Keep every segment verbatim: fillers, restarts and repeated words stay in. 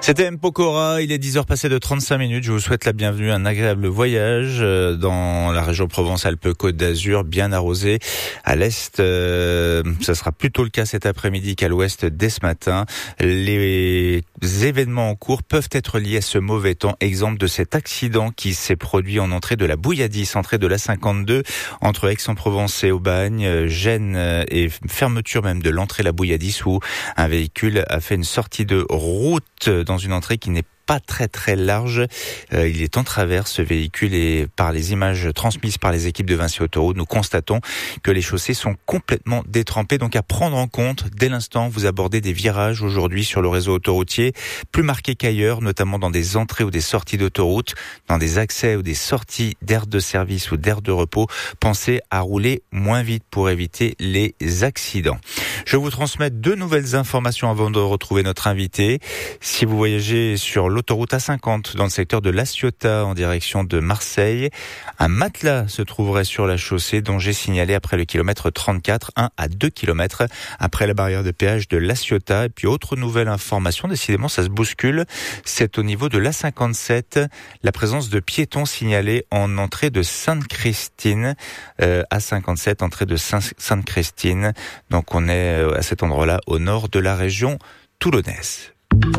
C'était M. Pokora, il est dix heures passées de trente-cinq minutes. Je vous souhaite la bienvenue, un agréable voyage dans la région Provence-Alpes-Côte d'Azur, bien arrosée. À l'est, euh, ça sera plutôt le cas cet après-midi qu'à l'ouest dès ce matin. Les événements en cours peuvent être liés à ce mauvais temps. Exemple de cet accident qui s'est produit en entrée de la Bouilladis, entrée de l'A cinquante-deux, entre Aix-en-Provence et Aubagne, Gênes et fermeture même de l'entrée de la Bouilladis où un véhicule a fait une sortie de route dans une entrée qui n'est pas très très large. Euh, il est en travers ce véhicule et par les images transmises par les équipes de Vinci Autoroute, nous constatons que les chaussées sont complètement détrempées. Donc à prendre en compte dès l'instant, vous abordez des virages aujourd'hui sur le réseau autoroutier, plus marqués qu'ailleurs, notamment dans des entrées ou des sorties d'autoroute, dans des accès ou des sorties d'aires de service ou d'aires de repos. Pensez à rouler moins vite pour éviter les accidents. Je vous transmets deux nouvelles informations avant de retrouver notre invité. Si vous voyagez sur l'autoroute A cinquante dans le secteur de La Ciotat en direction de Marseille, un matelas se trouverait sur la chaussée dont j'ai signalé après le kilomètre trente-quatre, un à deux kilomètres après la barrière de péage de La Ciotat. Et puis autre nouvelle information, décidément ça se bouscule, c'est au niveau de l'A cinquante-sept, la présence de piétons signalés en entrée de Sainte-Christine, euh, A cinquante-sept, entrée de Sainte-Christine. Donc on est à cet endroit-là au nord de la région toulonnaise.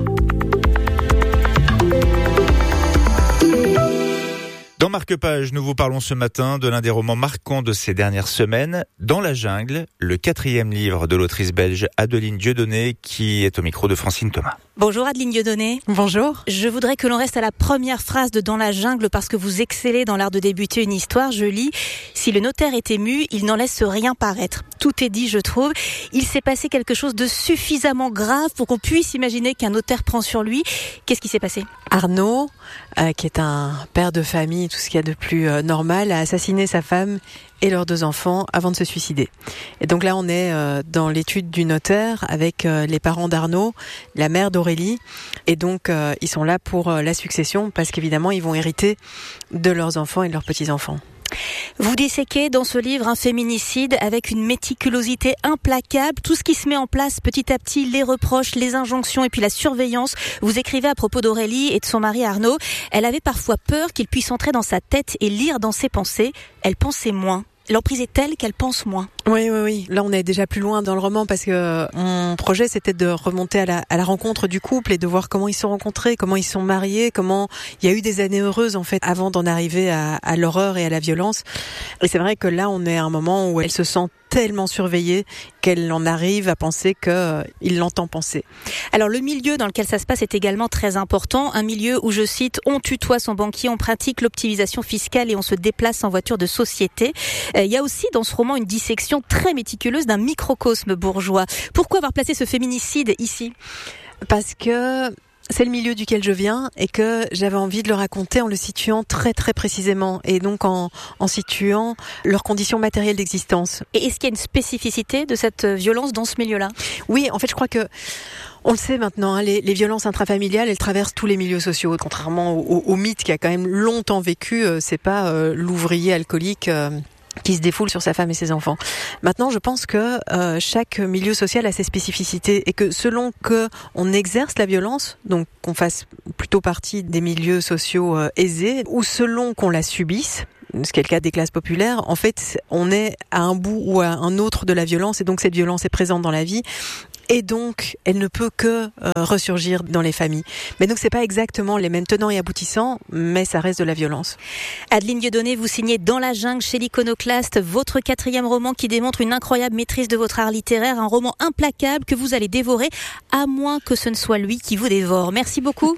Dans Marque-Page, nous vous parlons ce matin de l'un des romans marquants de ces dernières semaines, Dans la jungle, le quatrième livre de l'autrice belge Adeline Dieudonné, qui est au micro de Francine Thomas. Bonjour Adeline Dieudonné. Bonjour. Je voudrais que l'on reste à la première phrase de Dans la jungle parce que vous excellez dans l'art de débuter une histoire. Je lis « Si le notaire est ému, il n'en laisse rien paraître ». Tout est dit, je trouve. Il s'est passé quelque chose de suffisamment grave pour qu'on puisse imaginer qu'un notaire prend sur lui. Qu'est-ce qui s'est passé ? Arnaud, euh, qui est un père de famille, tout ce qu'il y a de plus euh, normal, a assassiné sa femme et leurs deux enfants avant de se suicider. Et donc là, on est euh, dans l'étude du notaire avec euh, les parents d'Arnaud, la mère d'Aurélie. Et donc, euh, ils sont là pour euh, la succession parce qu'évidemment, ils vont hériter de leurs enfants et de leurs petits-enfants. Vous disséquez dans ce livre un féminicide avec une méticulosité implacable. Tout ce qui se met en place petit à petit, les reproches, les injonctions et puis la surveillance. Vous écrivez à propos d'Aurélie et de son mari Arnaud. Elle avait parfois peur qu'il puisse entrer dans sa tête et lire dans ses pensées. Elle pensait moins. L'emprise est telle qu'elle pense moins. Oui, oui, oui. Là, on est déjà plus loin dans le roman parce que mon projet, c'était de remonter à la, à la rencontre du couple et de voir comment ils se sont rencontrés, comment ils sont mariés, comment il y a eu des années heureuses, en fait, avant d'en arriver à, à l'horreur et à la violence. Et c'est vrai que là, on est à un moment où elle se sent tellement surveillée qu'elle en arrive à penser qu'il euh, l'entend penser. Alors, le milieu dans lequel ça se passe est également très important. Un milieu où, je cite, on tutoie son banquier, on pratique l'optimisation fiscale et on se déplace en voiture de société. Euh, il y a aussi dans ce roman une dissection très méticuleuse d'un microcosme bourgeois. Pourquoi avoir placé ce féminicide ici ? Parce que c'est le milieu duquel je viens et que j'avais envie de le raconter en le situant très très précisément et donc en, en situant leurs conditions matérielles d'existence. Et est-ce qu'il y a une spécificité de cette violence dans ce milieu-là ? Oui, en fait je crois que on le sait maintenant, hein, les, les violences intrafamiliales, elles traversent tous les milieux sociaux. Contrairement au, au, au mythe qui a quand même longtemps vécu, euh, c'est pas euh, l'ouvrier alcoolique euh, qui se défoule sur sa femme et ses enfants. Maintenant, je pense que euh, chaque milieu social a ses spécificités et que selon que on exerce la violence, donc qu'on fasse plutôt partie des milieux sociaux euh, aisés, ou selon qu'on la subisse, ce qui est le cas des classes populaires, en fait, on est à un bout ou à un autre de la violence et donc cette violence est présente dans la vie. Et donc, elle ne peut que euh, ressurgir dans les familles. Mais donc, c'est pas exactement les mêmes tenants et aboutissants, mais ça reste de la violence. Adeline Dieudonné, vous signez Dans la jungle chez l'Iconoclaste, votre quatrième roman qui démontre une incroyable maîtrise de votre art littéraire, un roman implacable que vous allez dévorer, à moins que ce ne soit lui qui vous dévore. Merci beaucoup.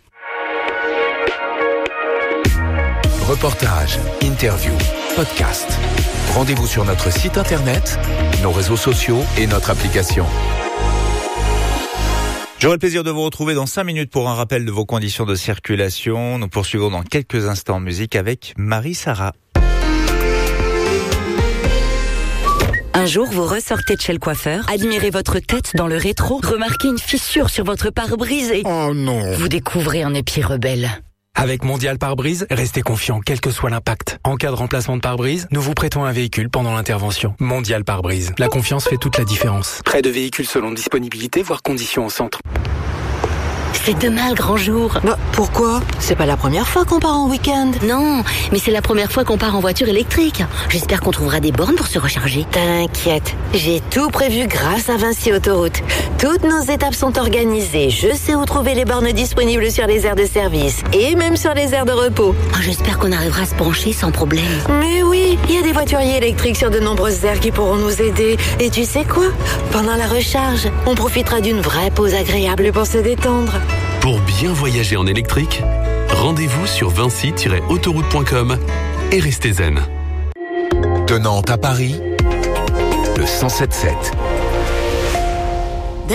Reportage, interview, podcast. Rendez-vous sur notre site internet, nos réseaux sociaux et notre application. J'aurai le plaisir de vous retrouver dans cinq minutes pour un rappel de vos conditions de circulation. Nous poursuivons dans quelques instants en musique avec Marie-Sara. Un jour, vous ressortez de chez le coiffeur, admirez votre tête dans le rétro, remarquez une fissure sur votre pare-brise et... Oh non! Vous découvrez un épieu rebelle. Avec Mondial Pare-Brise, restez confiant quel que soit l'impact. En cas de remplacement de pare-brise, nous vous prêtons un véhicule pendant l'intervention. Mondial Pare-Brise. La confiance fait toute la différence. Prêt de véhicules selon disponibilité, voire conditions au centre. C'est demain le grand jour. Bah, pourquoi? C'est pas la première fois qu'on part en week-end. Non, mais c'est la première fois qu'on part en voiture électrique. J'espère qu'on trouvera des bornes pour se recharger. T'inquiète, j'ai tout prévu grâce à Vinci Autoroute. Toutes nos étapes sont organisées. Je sais où trouver les bornes disponibles sur les aires de service et même sur les aires de repos. Oh, j'espère qu'on arrivera à se brancher sans problème. Mais oui, il y a des voituriers électriques sur de nombreuses aires qui pourront nous aider. Et tu sais quoi? Pendant la recharge, on profitera d'une vraie pause agréable pour se détendre. Pour bien voyager en électrique, rendez-vous sur vinci tiret autoroute point com et restez zen. De Nantes à Paris, le cent sept sept.